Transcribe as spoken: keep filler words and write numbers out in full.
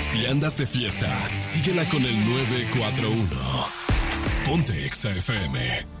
Si andas de fiesta, síguela con el nueve cuatro uno. Ponte Exa F M.